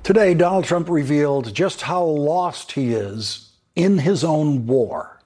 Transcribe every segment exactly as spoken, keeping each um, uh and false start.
Today, Donald Trump revealed just how lost he is in his own war.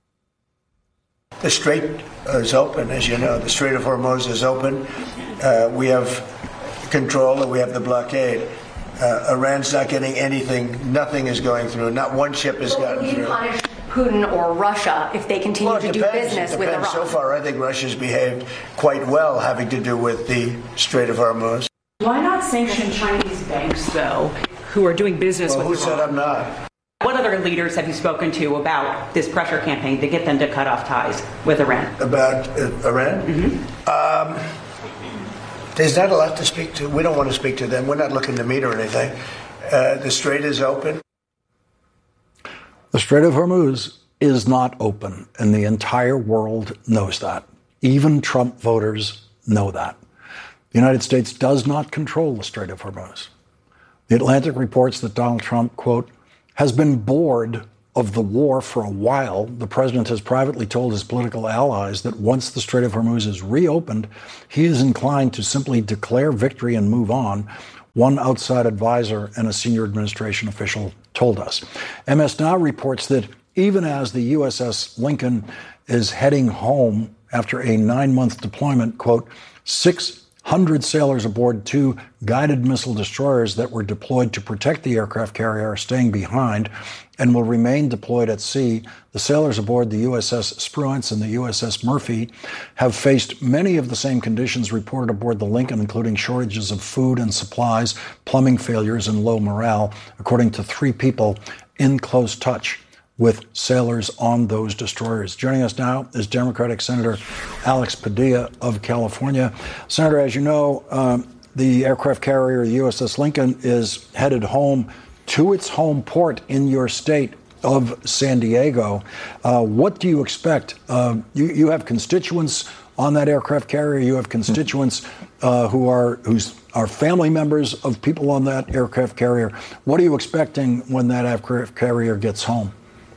The Strait is open, as you know. The Strait of Hormuz is open. Uh, we have control and we have the blockade. Uh, Iran's not getting anything. Nothing is going through. Not one ship has well, gotten will you through. Punish Putin or Russia if they continue well, to do depends. business it with depends. Iran? So far, I think Russia's behaved quite well having to do with the Strait of Hormuz. Why not sanction Chinese banks, though, who are doing business well, with who Iran? Who said I'm not? What other leaders have you spoken to about this pressure campaign to get them to cut off ties with Iran? About uh, Iran? Mm-hmm. Um, there's not a lot to speak to. We don't want to speak to them. We're not looking to meet or anything. Uh, the Strait is open. The Strait of Hormuz is not open, and the entire world knows that. Even Trump voters know that. The United States does not control the Strait of Hormuz. The Atlantic reports that Donald Trump, quote, has been bored of the war for a while. The president has privately told his political allies that once the Strait of Hormuz is reopened, he is inclined to simply declare victory and move on, one outside advisor and a senior administration official told us. M S Now reports that even as the U S S Lincoln is heading home after a nine-month deployment, quote, six hundred sailors aboard two guided missile destroyers that were deployed to protect the aircraft carrier are staying behind and will remain deployed at sea. The sailors aboard the U S S Spruance and the U S S Murphy have faced many of the same conditions reported aboard the Lincoln, including shortages of food and supplies, plumbing failures, and low morale, according to three people in close touch with sailors on those destroyers. Joining us now is Democratic Senator Alex Padilla of California. Senator, as you know, um, the aircraft carrier, the U S S Lincoln, is headed home to its home port in your state of San Diego. Uh, what do you expect? Uh, you, you have constituents on that aircraft carrier. You have constituents uh, who are who's are family members of people on that aircraft carrier. What are you expecting when that aircraft carrier gets home?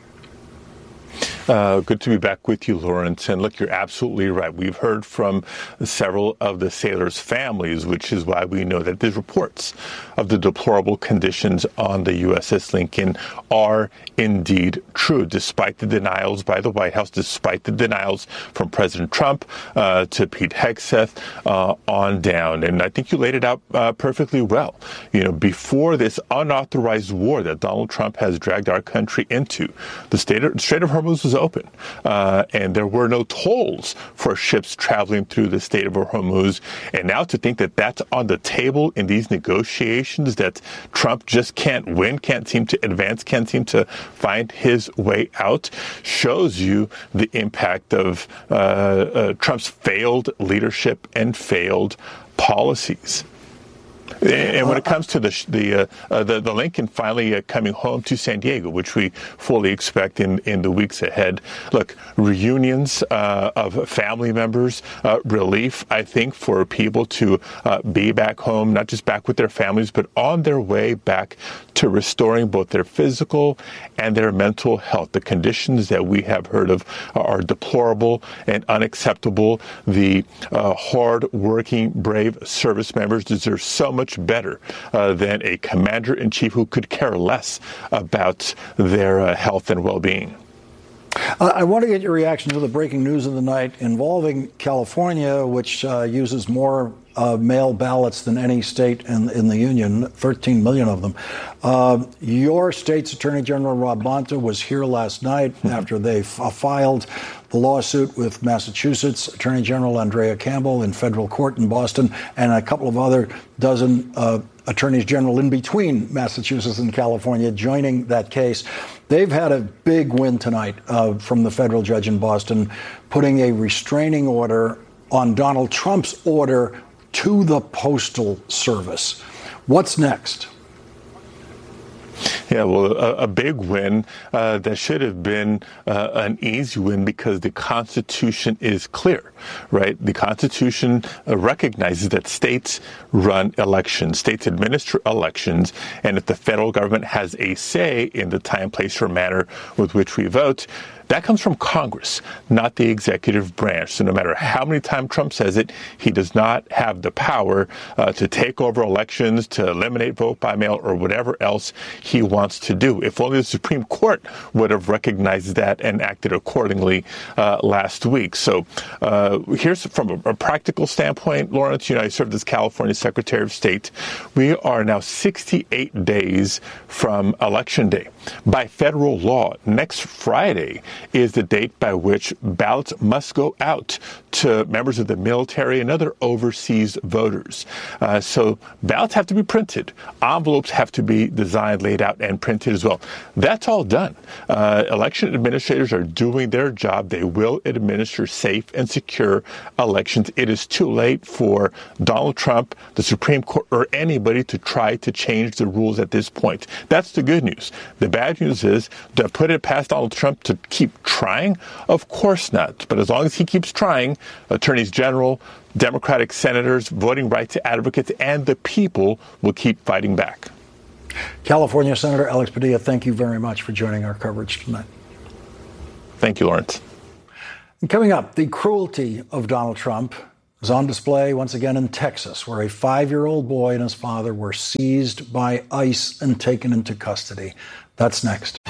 Uh, good to be back with you, Lawrence. And look, you're absolutely right. We've heard from several of the sailors' families, which is why we know that these reports of the deplorable conditions on the U S S Lincoln are indeed true, despite the denials by the White House, despite the denials from President Trump uh, to Pete Hegseth uh, on down. And I think you laid it out uh, perfectly well. You know, before this unauthorized war that Donald Trump has dragged our country into, the Strait of, Strait of Hormuz was open, uh, and there were no tolls for ships traveling through the Strait of Hormuz. And now to think that that's on the table in these negotiations, that Trump just can't win, can't seem to advance, can't seem to find his way out, shows you the impact of uh, uh, Trump's failed leadership and failed policies. And when it comes to the the uh, uh, the, the Lincoln finally uh, coming home to San Diego, which we fully expect in, in the weeks ahead, look, reunions uh, of family members, uh, relief, I think, for people to uh, be back home, not just back with their families, but on their way back to restoring both their physical and their mental health. The conditions that we have heard of are deplorable and unacceptable. The uh, hard-working, brave service members deserve so much better uh, than a commander-in-chief who could care less about their uh, health and well-being. Uh, I want to get your reaction to the breaking news of the night involving California, which uh, uses more uh, mail ballots than any state in, in the union, thirteen million of them. Uh, your state's Attorney General Rob Bonta was here last night mm-hmm. after they f- filed the lawsuit with Massachusetts Attorney General Andrea Campbell in federal court in Boston, and a couple of other dozen uh, attorneys general in between Massachusetts and California joining that case. They've had a big win tonight uh, from the federal judge in Boston, putting a restraining order on Donald Trump's order to the Postal Service. What's next? Yeah, well, a, a big win uh, that should have been uh, an easy win because the Constitution is clear, right? The Constitution uh, recognizes that states run elections, states administer elections, and if the federal government has a say in the time, place, or manner with which we vote, That comes from Congress, not the executive branch. So no matter how many times Trump says it, he does not have the power uh, to take over elections, to eliminate vote by mail, or whatever else he wants to do. If only the Supreme Court would have recognized that and acted accordingly uh, last week. So uh, here's from a, a practical standpoint, Lawrence, you know, I served as California Secretary of State. We are now sixty-eight days from Election Day. By federal law, next Friday is the date by which ballots must go out to members of the military and other overseas voters. Uh, so ballots have to be printed. Envelopes have to be designed, laid out, and printed as well. That's all done. Uh, election administrators are doing their job. They will administer safe and secure elections. It is too late for Donald Trump, the Supreme Court, or anybody to try to change the rules at this point. That's the good news. The bad news is, to put it past Donald Trump to keep trying? Of course not. But as long as he keeps trying, attorneys general, Democratic senators, voting rights advocates, and the people will keep fighting back. California Senator Alex Padilla, thank you very much for joining our coverage tonight. Thank you, Lawrence. And coming up, the cruelty of Donald Trump is on display once again in Texas, where a five-year-old boy and his father were seized by ICE and taken into custody. That's next.